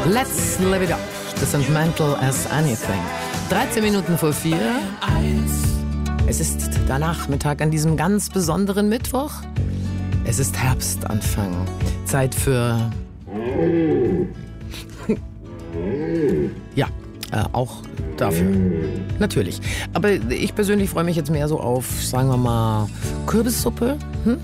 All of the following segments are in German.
Let's live it up. Das sind Mental as Anything. 13 Minuten vor 4. Es ist der Nachmittag an diesem ganz besonderen Mittwoch. Es ist Herbstanfang. Zeit für... Ja, auch dafür. Natürlich. Aber ich persönlich freue mich jetzt mehr so auf, sagen wir mal, Kürbissuppe,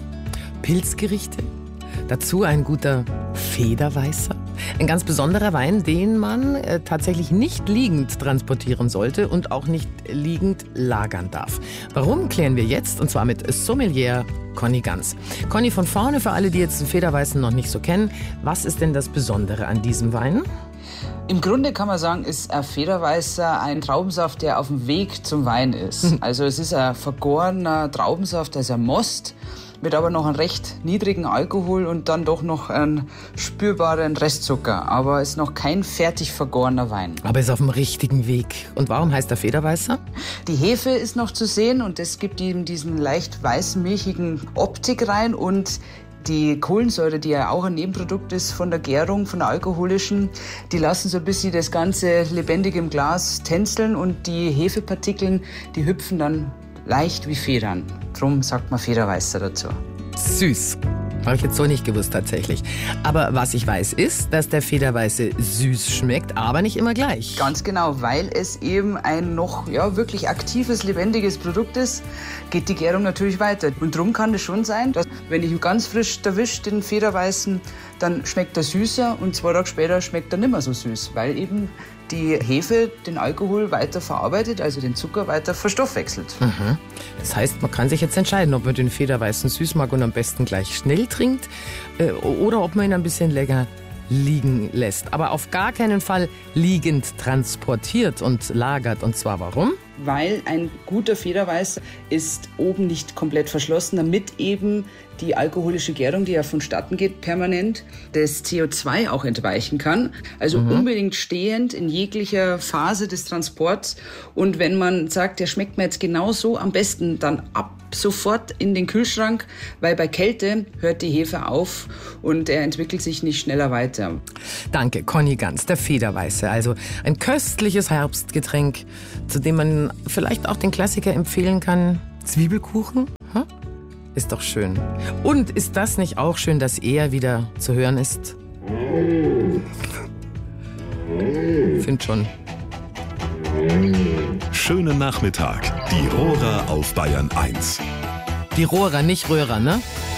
Pilzgerichte. Dazu ein guter Federweißer. Ein ganz besonderer Wein, den man tatsächlich nicht liegend transportieren sollte und auch nicht liegend lagern darf. Warum, klären wir jetzt, und zwar mit Sommelier Conny Ganz. Conny, von vorne, für alle, die jetzt den Federweißen noch nicht so kennen, was ist denn das Besondere an diesem Wein? Im Grunde kann man sagen, ist ein Federweißer ein Traubensaft, der auf dem Weg zum Wein ist. Also es ist ein vergorener Traubensaft, also ein Most, mit aber noch einem recht niedrigen Alkohol und dann doch noch einen spürbaren Restzucker. Aber es ist noch kein fertig vergorener Wein. Aber ist auf dem richtigen Weg. Und warum heißt er Federweißer? Die Hefe ist noch zu sehen und das gibt ihm diesen leicht weiß-milchigen Optik rein und die Kohlensäure, die ja auch ein Nebenprodukt ist von der Gärung, von der alkoholischen, die lassen so ein bisschen das Ganze lebendig im Glas tänzeln und die Hefepartikeln, die hüpfen dann leicht wie Federn. Drum sagt man Federweißer dazu. Süß. Habe ich jetzt so nicht gewusst tatsächlich. Aber was ich weiß ist, dass der Federweiße süß schmeckt, aber nicht immer gleich. Ganz genau, weil es eben ein noch wirklich aktives, lebendiges Produkt ist, geht die Gärung natürlich weiter. Und drum kann es schon sein, dass wenn ich ihn ganz frisch erwische, den Federweißen, dann schmeckt er süßer und 2 Tage später schmeckt er nicht mehr so süß, weil eben die Hefe den Alkohol weiter verarbeitet, also den Zucker weiter verstoffwechselt. Das heißt, man kann sich jetzt entscheiden, ob man den Federweißen süß mag und am besten gleich schnell trinkt oder ob man ihn ein bisschen länger liegen lässt. Aber auf gar keinen Fall liegend transportiert und lagert. Und zwar warum? Weil ein guter Federweißer ist oben nicht komplett verschlossen, damit eben die alkoholische Gärung, die ja vonstatten geht permanent, das CO2 auch entweichen kann. Also unbedingt stehend in jeglicher Phase des Transports. Und wenn man sagt, der schmeckt mir jetzt genau so, am besten dann ab sofort in den Kühlschrank, weil bei Kälte hört die Hefe auf und er entwickelt sich nicht schneller weiter. Danke, Conny Ganz, der Federweiße. Also ein köstliches Herbstgetränk, zu dem man vielleicht auch den Klassiker empfehlen kann. Zwiebelkuchen? Ist doch schön. Und ist das nicht auch schön, dass er wieder zu hören ist? Find schon. Schönen Nachmittag. Die Rohrer auf Bayern 1. Die Rohrer, nicht Röhrer, ne?